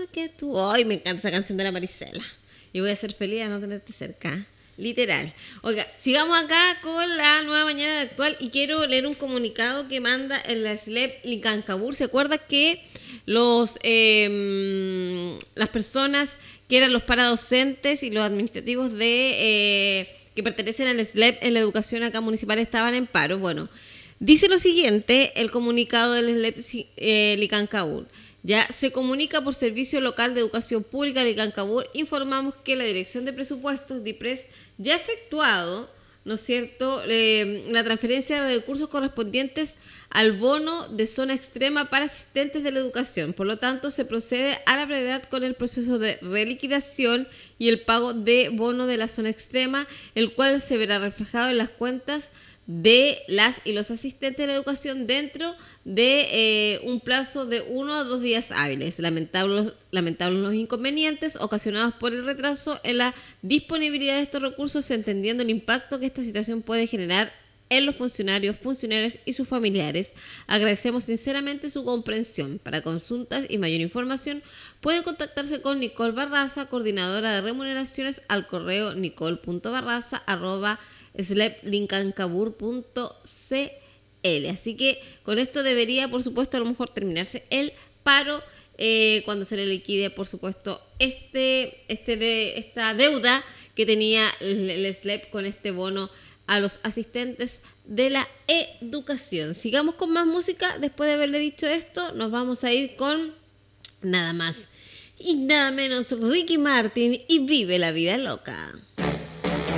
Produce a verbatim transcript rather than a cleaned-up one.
que tú. Ay, me encanta esa canción de la Marisela. Y voy a ser feliz a no tenerte cerca. Literal. Oiga, sigamos acá con la nueva mañana de actual y quiero leer un comunicado que manda el S L E P Licancabur. ¿Se acuerda que los eh, las personas que eran los paradocentes y los administrativos de eh, que pertenecen al S L E P en la educación acá municipal estaban en paro? Bueno, dice lo siguiente el comunicado del S L E P eh, Licancabur. Ya se comunica por Servicio Local de Educación Pública de Licancabur. Informamos que la Dirección de Presupuestos de I P R E S ya ha efectuado, ¿no es cierto?, eh, la transferencia de recursos correspondientes al bono de zona extrema para asistentes de la educación. Por lo tanto, se procede a la brevedad con el proceso de reliquidación y el pago de bono de la zona extrema, el cual se verá reflejado en las cuentas de las y los asistentes de la educación dentro de eh, un plazo de uno a dos días hábiles. Lamentables, lamentables los inconvenientes ocasionados por el retraso en la disponibilidad de estos recursos, entendiendo el impacto que esta situación puede generar en los funcionarios, funcionarias y sus familiares. Agradecemos sinceramente su comprensión. Para consultas y mayor información puede contactarse con Nicole Barraza, coordinadora de remuneraciones, al correo nicole punto barraza arroba s l e p licancabur punto c l. Así que con esto debería, por supuesto, a lo mejor terminarse el paro eh, cuando se le liquide, por supuesto, este, este de, esta deuda que tenía el, el S L E P con este bono a los asistentes de la educación. Sigamos con más música. Después de haberle dicho esto, nos vamos a ir con nada más y nada menos Ricky Martin y Vive la Vida Loca.